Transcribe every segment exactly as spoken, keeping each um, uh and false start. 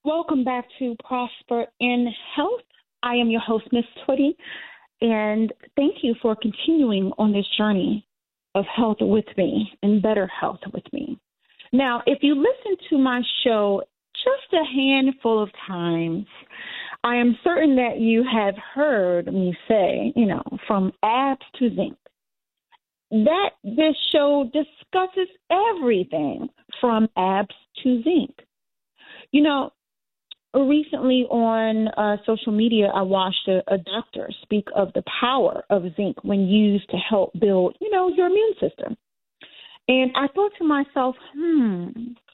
Welcome back to Prosper in Health. I am your host, Miss Twitty, and thank you for continuing on this journey of health with me and better health with me. Now, if you listen to my show just a handful of times, I am certain that you have heard me say, you know, from abs to zinc, that this show discusses everything from abs to zinc. You know, recently on uh, social media, I watched a, a doctor speak of the power of zinc when used to help build, you know, your immune system. And I thought to myself, hmm,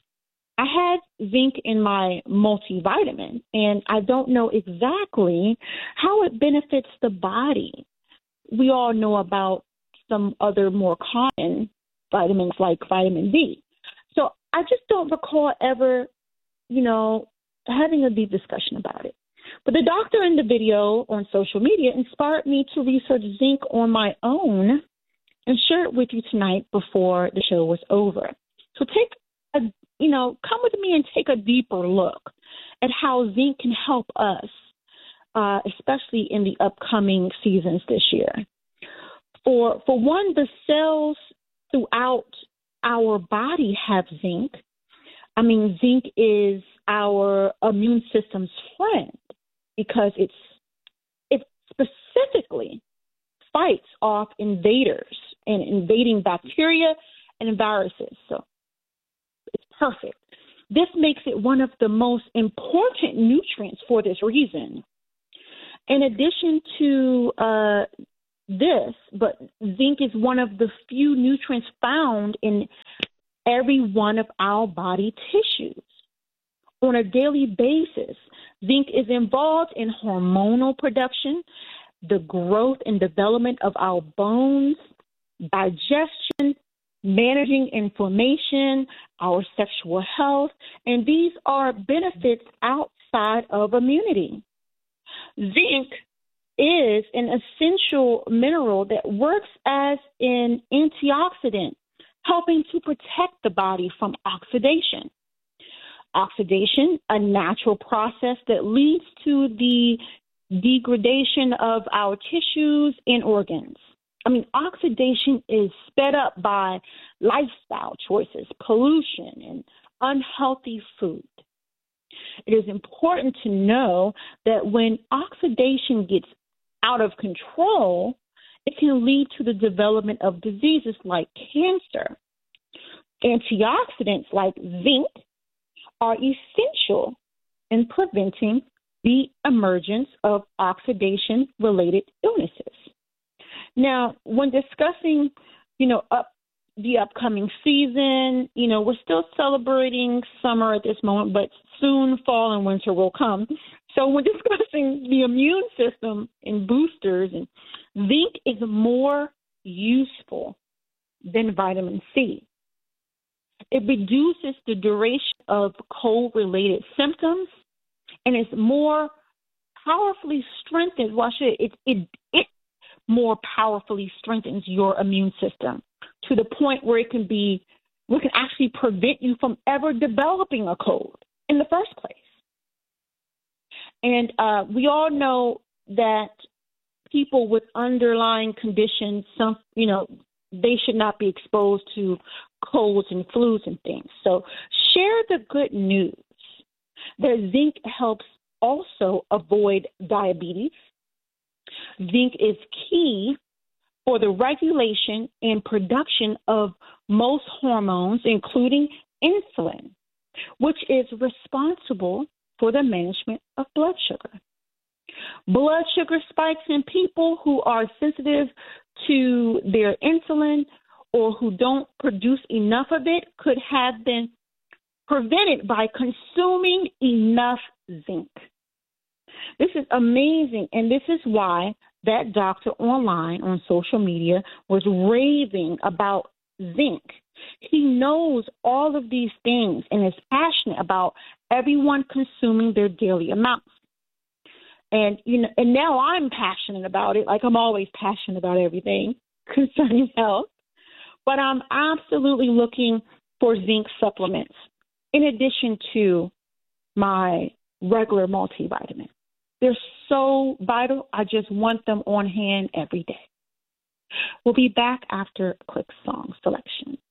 I had zinc in my multivitamin, and I don't know exactly how it benefits the body. We all know about some other more common vitamins like vitamin D. So I just don't recall ever, you know, having a deep discussion about it. But the doctor in the video on social media inspired me to research zinc on my own and share it with you tonight before the show was over. So take a, you know, come with me and take a deeper look at how zinc can help us, uh, especially in the upcoming seasons this year. For, for one, the cells throughout our body have zinc. I mean, zinc is our immune system's friend because it's it specifically fights off invaders and invading bacteria and viruses. So it's perfect. This makes it one of the most important nutrients for this reason. In addition to uh, this, but zinc is one of the few nutrients found in every one of our body tissues. On a daily basis, zinc is involved in hormonal production, the growth and development of our bones, digestion, managing inflammation, our sexual health, and these are benefits outside of immunity. Zinc is an essential mineral that works as an antioxidant, helping to protect the body from oxidation. Oxidation, a natural process that leads to the degradation of our tissues and organs. I mean, oxidation is sped up by lifestyle choices, pollution, and unhealthy food. It is important to know that when oxidation gets out of control, it can lead to the development of diseases like cancer. Antioxidants like zinc are essential in preventing the emergence of oxidation-related illnesses. Now, when discussing, you know, up the upcoming season, you know, we're still celebrating summer at this moment, but soon fall and winter will come. So when discussing the immune system and boosters, and zinc is more useful than vitamin C. It reduces the duration of cold-related symptoms, and it's more powerfully strengthened. Well, it, it, it, it more powerfully strengthens your immune system to the point where it can be, we can actually prevent you from ever developing a cold in the first place. And uh, we all know that people with underlying conditions, some, you know, they should not be exposed to colds and flus and things. So share the good news that zinc helps also avoid diabetes. Zinc is key for the regulation and production of most hormones, including insulin, which is responsible for the management of blood sugar. Blood sugar spikes in people who are sensitive to their insulin or who don't produce enough of it could have been prevented by consuming enough zinc. This is amazing, and this is why that doctor online on social media was raving about zinc. He knows all of these things and is passionate about everyone consuming their daily amounts. And you know, and now I'm passionate about it, like I'm always passionate about everything concerning health. But I'm absolutely looking for zinc supplements in addition to my regular multivitamin. They're so vital. I just want them on hand every day. We'll be back after a quick song selection.